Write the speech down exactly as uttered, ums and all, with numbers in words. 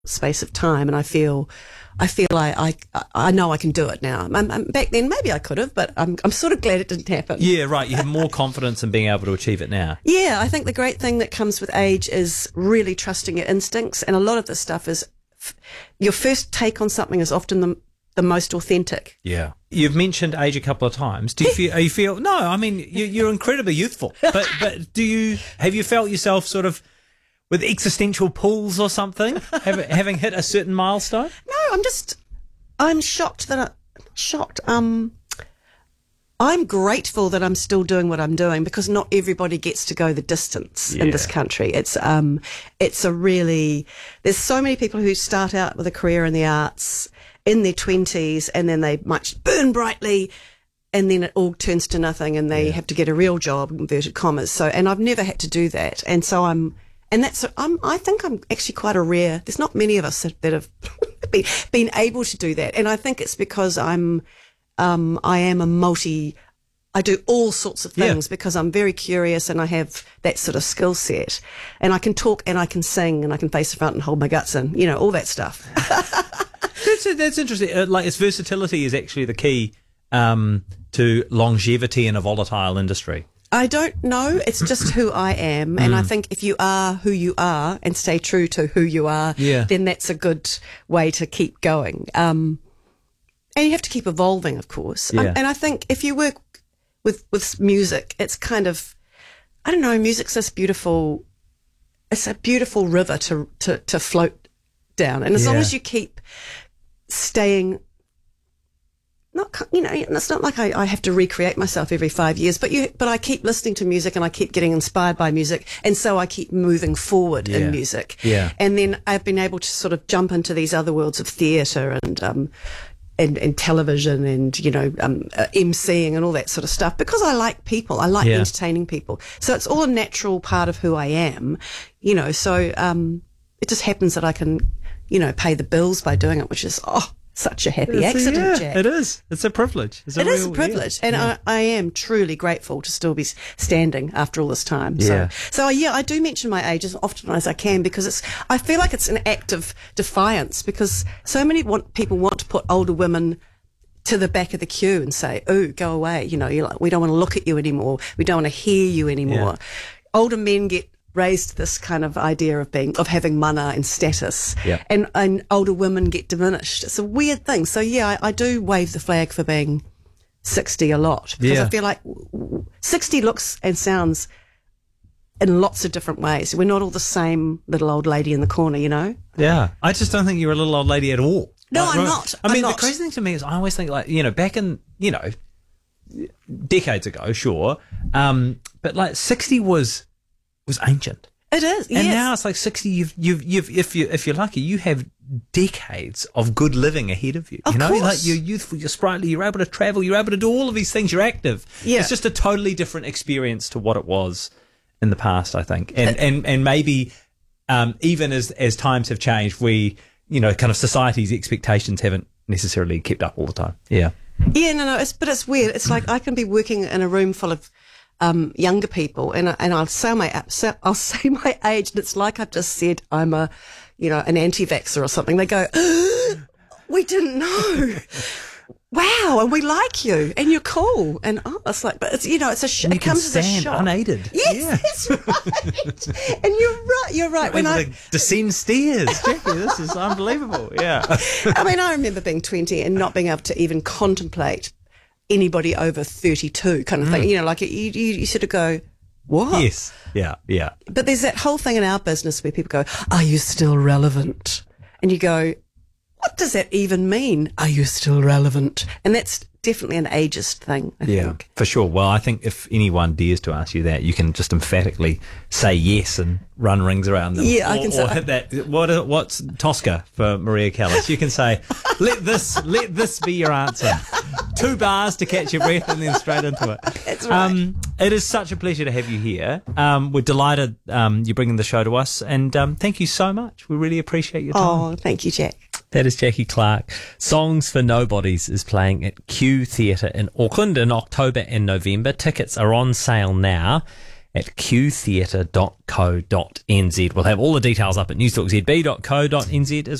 space of time, and I feel, I feel I, I, I know I can do it now. I'm, I'm, back then, maybe I could have, but I'm, I'm sort of glad it didn't happen. Yeah, right. You have more confidence in being able to achieve it now. Yeah, I think the great thing that comes with age is really trusting your instincts, and a lot of this stuff is f- your first take on something is often the the most authentic. Yeah. You've mentioned age a couple of times. Do you feel, are you feel, no, I mean, you, you're incredibly youthful, but, but do you, have you felt yourself sort of with existential pulls or something, having, having hit a certain milestone? No, I'm just, I'm shocked that I, shocked, um, I'm grateful that I'm still doing what I'm doing, because not everybody gets to go the distance Yeah. in this country. It's, um, it's a really, there's so many people who start out with a career in the arts in their twenties, and then they might burn brightly, and then it all turns to nothing, and they Yeah. have to get a real job, inverted commas. So, and I've never had to do that. And so I'm, and that's, I'm, I think I'm actually quite a rare, there's not many of us that, that have been, been able to do that. And I think it's because I'm, um, I am a multi, I do all sorts of things, Yeah. because I'm very curious and I have that sort of skill set, and I can talk and I can sing and I can face the front and hold my guts in, you know, all that stuff. That's, that's interesting. Uh, like, its versatility is actually the key um, to longevity in a volatile industry. I don't know. It's just who I am. And I think if you are who you are and stay true to who you are, Yeah. then that's a good way to keep going. Um, and you have to keep evolving, of course. Um, Yeah. and I think if you work with, with music, it's kind of, I don't know, music's this beautiful, it's a beautiful river to, to, to float down. And as long Yeah. as you keep staying, not, you know, it's not like I, I have to recreate myself every five years, but you, but I keep listening to music and I keep getting inspired by music. And so I keep moving forward Yeah. in music. Yeah. And then I've been able to sort of jump into these other worlds of theatre and, um, and, and television and, you know, um, uh, emceeing and all that sort of stuff, because I like people. I like Yeah. entertaining people. So it's all a natural part of who I am, you know, so, um, it just happens that I can, you know, pay the bills by doing it, which is, oh, such a happy It's a- accident, yeah, Jack. It is. It's a privilege. It's a It is a real- privilege, yeah. and Yeah. I, I am truly grateful to still be s- standing after all this time. Yeah. So, so yeah, I do mention my age as often as I can, because it's. I feel like it's an act of defiance, because so many want, people want to put older women to the back of the queue and say, "Oh, go away." You know, you're like, we don't want to look at you anymore. We don't want to hear you anymore. Yeah. Older men get raised this kind of idea of being, of having mana and status, Yeah. and, and older women get diminished. It's a weird thing. So yeah, I, I do wave the flag for being sixty a lot, because Yeah. I feel like w- w- sixty looks and sounds in lots of different ways. We're not all the same little old lady in the corner, you know? Yeah. I just don't think you're a little old lady at all. No, Like, I'm right- not. I mean, I'm the not. crazy thing to me is I always think, like, you know, back in, you know, decades ago, sure. Um, but like sixty was, was ancient. It is, And yes. now it's like sixty. You've, you've, you've, if you, if you're lucky, you have decades of good living ahead of you. Of you know, course. like you're youthful, you're sprightly, you're able to travel, you're able to do all of these things. You're active. Yeah. It's just a totally different experience to what it was in the past, I think. And and and maybe um, even as as times have changed, we, you know, kind of society's expectations haven't necessarily kept up all the time. Yeah. Yeah, no, no, it's, but it's weird. It's like I can be working in a room full of um, younger people, and I- and I'll say my so- I'll say my age, and it's like I've just said I'm a, you know, an anti-vaxxer or something. They go, "We didn't know." Wow, and we like you, and you're cool, and oh, it's like, but it's, you know, it's a sh- And you it can comes as a stand shock. unaided. Yes, Yeah. that's right. And you're right. You're right. When Able I, to descend stairs, Jackie, this is unbelievable. Yeah. I mean, I remember being twenty and not being able to even contemplate anybody over thirty-two, kind of thing. You know, like you, you, you sort of go, what? Yes. Yeah. Yeah. But there's that whole thing in our business where people go, "Are you still relevant?" And you go, "What does that even mean? Are you still relevant?" And that's definitely an ageist thing, I Yeah, think. for sure. Well, I think if anyone dares to ask you that, you can just emphatically say yes and run rings around them. Yeah, or, I can or say- hit that. What? What's Tosca for Maria Callas? You can say, "Let this, let this be your answer." Two bars to catch your breath, and then straight into it. That's right. Um, it is such a pleasure to have you here. Um, we're delighted um, you're bringing the show to us, and um, thank you so much. We really appreciate your time. Oh, thank you, Jack. That is Jackie Clark. Songs for Nobodies is playing at Q Theatre in Auckland in October and November. Tickets are on sale now. at q theatre dot co dot n z. We'll have all the details up at newstalk z b dot co dot n z as